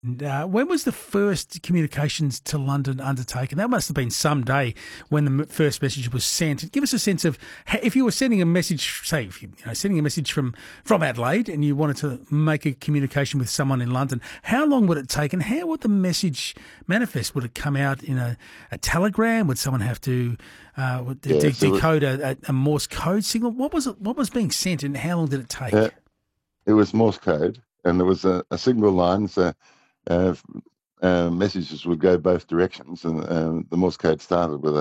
And, when was the first communications to London undertaken? That must have been some day when the first message was sent. Give us a sense of if you were sending a message, say, if sending a message from Adelaide and you wanted to make a communication with someone in London, how long would it take and how would the message manifest? Would it come out in a telegram? Would someone have to decode a Morse code signal? What was it? What was being sent and how long did it take? It was Morse code and it was a single line, so messages would go both directions, and the Morse code started with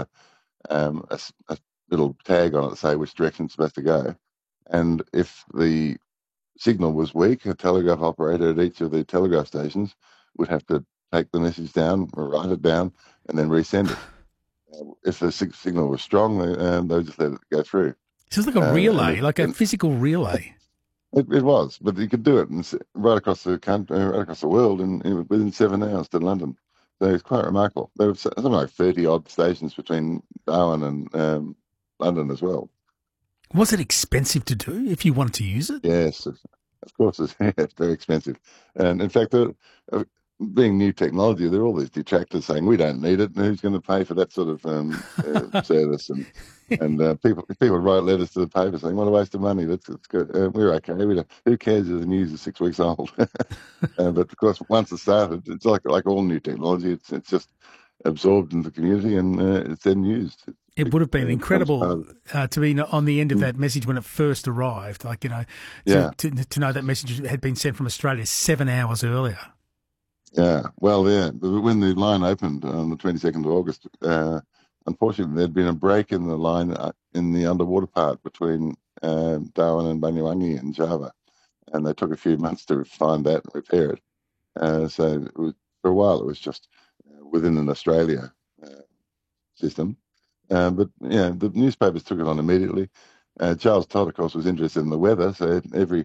a little tag on it to say which direction it's supposed to go. And if the signal was weak, a telegraph operator at each of the telegraph stations would have to take the message down or write it down and then resend it. If the signal was strong, they would just let it go through. So it's like a relay, like a physical relay. It was, but you could do it right across the country, right across the world, within 7 hours to London. So it's quite remarkable. There were something like 30 odd stations between Darwin and London as well. Was it expensive to do if you wanted to use it? Yes, of course. It's very expensive, and in fact, being new technology, there are all these detractors saying we don't need it, and who's going to pay for that sort of service? And people write letters to the paper saying, "What a waste of money! Let's go. We're okay. Who cares if the news is 6 weeks old?" But of course, once it started, it's like all new technology. It's just absorbed into the community and it's then used. It would have been incredible to be on the end of that message when it first arrived. Like to know that message had been sent from Australia 7 hours earlier. Yeah, well, yeah. When the line opened on the 22nd of August, unfortunately, there'd been a break in the line in the underwater part between Darwin and Banyuwangi in Java, and they took a few months to find that and repair it. So for a while, it was just within an Australia system. But yeah, the newspapers took it on immediately. Charles Todd, of course, was interested in the weather, so every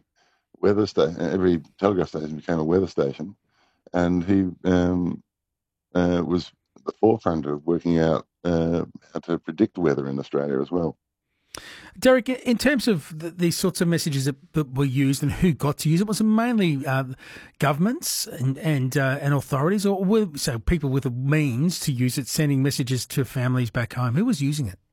telegraph station became a weather station. And he was at the forefront of working out how to predict weather in Australia as well. Derek, in terms of these sorts of messages that were used and who got to use it, was it mainly governments and authorities, or so people with the means to use it, sending messages to families back home? Who was using it?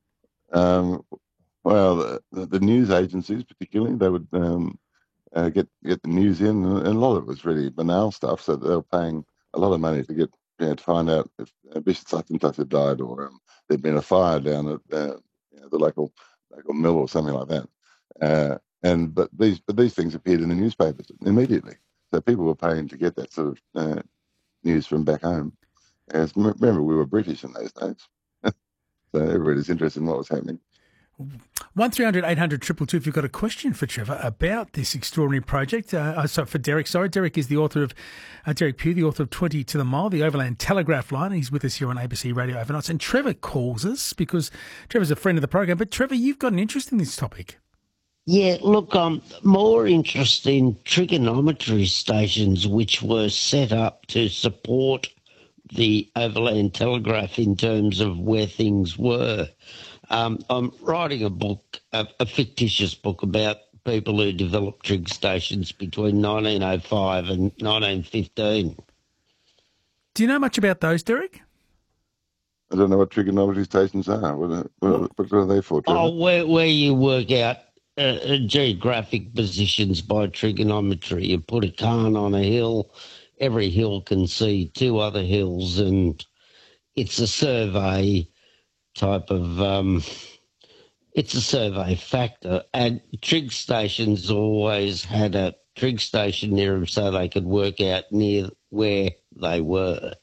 Well, the news agencies, particularly, they would get the news in, and a lot of it was really banal stuff. So they were paying a lot of money to to find out if Bishop such and such had died, or there'd been a fire down at the local mill or something like that. But these things appeared in the newspapers immediately. So people were paying to get that sort of news from back home. Remember, we were British in those days, so everybody's interested in what was happening. 1300 800 222 if you've got a question for Trevor about this extraordinary project. For Derek, Derek is the author of, Derek Pugh, the author of 20 to the Mile, the Overland Telegraph Line. He's with us here on ABC Radio Overnights. And Trevor calls us because Trevor's a friend of the program. But Trevor, you've got an interest in this topic. Yeah, look, I'm more interested in trigonometry stations which were set up to support the Overland Telegraph in terms of where things were. I'm writing a book, a fictitious book about people who developed trig stations between 1905 and 1915. Do you know much about those, Derek? I don't know what trigonometry stations are. What are they for, Trevor? Oh, where you work out geographic positions by trigonometry. You put a cairn on a hill, every hill can see two other hills, and it's a survey type of it's a survey factor, and trig stations always had a trig station near them so they could work out near where they were.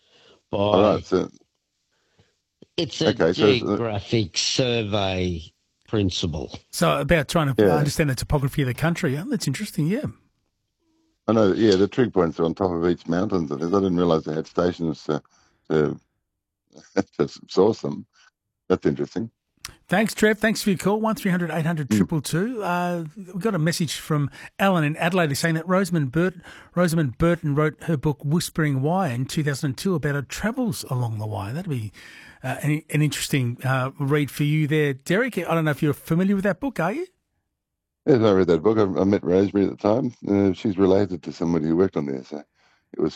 It's a geographic survey principle. So about trying to understand the topography of the country. Oh, that's interesting, yeah. I know, the trig points are on top of each mountain. I didn't realise they had stations to source them. That's interesting. Thanks, Trev. Thanks for your call. 1300 800 222. We've got a message from Alan in Adelaide saying that Rosamund Burton wrote her book Whispering Wye in 2002 about her travels along the Wye. That'd be an interesting read for you there, Derek. I don't know if you're familiar with that book, are you? Yes, I read that book. I met Rosemary at the time. She's related to somebody who worked on there. So